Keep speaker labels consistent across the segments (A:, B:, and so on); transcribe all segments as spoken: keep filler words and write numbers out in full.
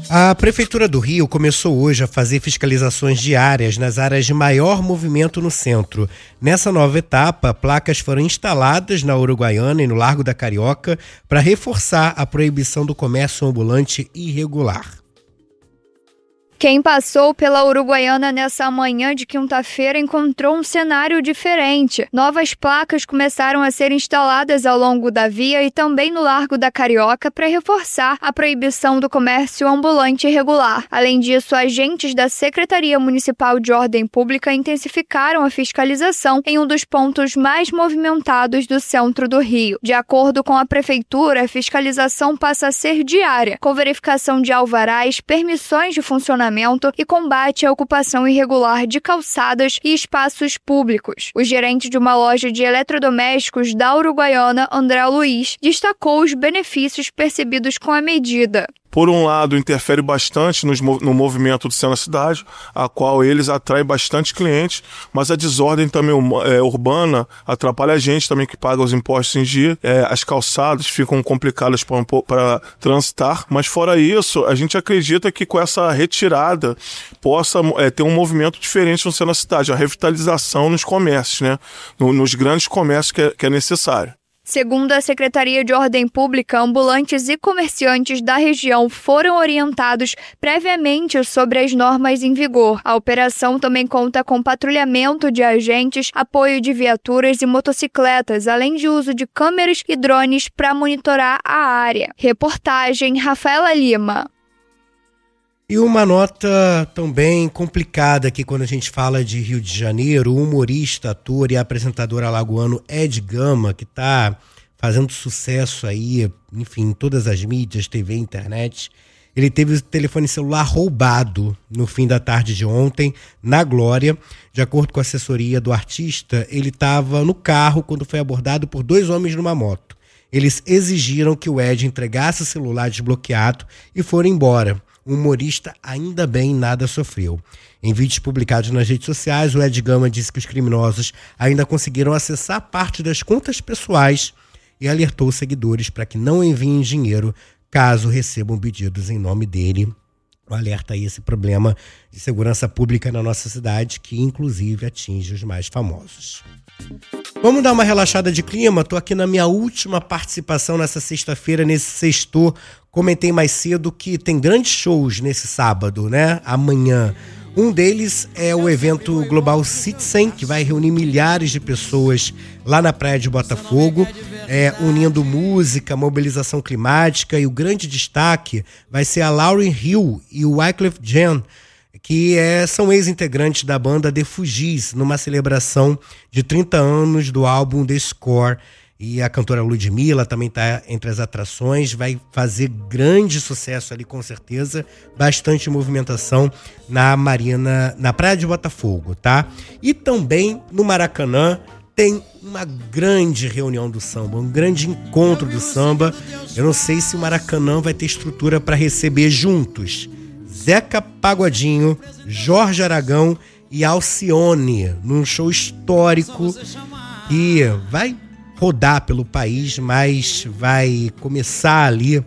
A: A Prefeitura do Rio começou hoje a fazer fiscalizações diárias nas áreas de maior movimento no centro. Nessa nova etapa, placas foram instaladas na Uruguaiana e no Largo da Carioca para reforçar a proibição do comércio ambulante irregular.
B: Quem passou pela Uruguaiana nessa manhã de quinta-feira encontrou um cenário diferente. Novas placas começaram a ser instaladas ao longo da via e também no Largo da Carioca para reforçar a proibição do comércio ambulante irregular. Além disso, agentes da Secretaria Municipal de Ordem Pública intensificaram a fiscalização em um dos pontos mais movimentados do centro do Rio. De acordo com a Prefeitura, a fiscalização passa a ser diária, com verificação de alvarás, permissões de funcionamento e combate à ocupação irregular de calçadas e espaços públicos. O gerente de uma loja de eletrodomésticos da Uruguaiana, André Luiz, destacou os benefícios percebidos com a medida.
C: Por um lado, interfere bastante nos, no movimento do centro da cidade, a qual eles atraem bastante clientes, mas a desordem também é, urbana atrapalha a gente também que paga os impostos em dia. É, as calçadas ficam complicadas para transitar, mas fora isso, a gente acredita que com essa retirada possa é, ter um movimento diferente no centro da cidade, a revitalização nos comércios, né? no, nos grandes comércios que é, que é necessário.
B: Segundo a Secretaria de Ordem Pública, ambulantes e comerciantes da região foram orientados previamente sobre as normas em vigor. A operação também conta com patrulhamento de agentes, apoio de viaturas e motocicletas, além de uso de câmeras e drones para monitorar a área. Reportagem Rafaela Lima.
A: E uma nota também complicada aqui quando a gente fala de Rio de Janeiro, o humorista, ator e apresentador alagoano Ed Gama, que está fazendo sucesso aí, enfim, em todas as mídias, T V, internet, ele teve o telefone celular roubado no fim da tarde de ontem, na Glória. De acordo com a assessoria do artista, ele estava no carro quando foi abordado por dois homens numa moto. Eles exigiram que o Ed entregasse o celular desbloqueado e foram embora. O humorista, ainda bem, nada sofreu. Em vídeos publicados nas redes sociais, o Ed Gama disse que os criminosos ainda conseguiram acessar parte das contas pessoais e alertou os seguidores para que não enviem dinheiro caso recebam pedidos em nome dele. O alerta aí esse problema de segurança pública na nossa cidade, que inclusive atinge os mais famosos. Vamos dar uma relaxada de clima? Estou aqui na minha última participação nessa sexta-feira, nesse sextor. Comentei mais cedo que tem grandes shows nesse sábado, né? Amanhã. Um deles é o evento Global Citizen, que vai reunir milhares de pessoas lá na praia de Botafogo, é, unindo música, mobilização climática, e o grande destaque vai ser a Lauryn Hill e o Wyclef Jean, que é, são ex-integrantes da banda The Fugees, numa celebração de trinta anos do álbum The Score. E a cantora Ludmilla também está entre as atrações, vai fazer grande sucesso ali com certeza, bastante movimentação na Marina, na Praia de Botafogo, tá? E também no Maracanã tem uma grande reunião do samba, um grande encontro do samba. Eu não sei se o Maracanã vai ter estrutura para receber juntos Zeca Pagodinho, Jorge Aragão e Alcione, num show histórico que vai rodar pelo país, mas vai começar ali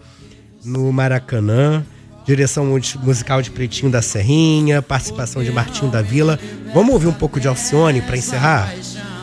A: no Maracanã. Direção musical de Pretinho da Serrinha, participação de Martinho da Vila. Vamos ouvir um pouco de Alcione para encerrar?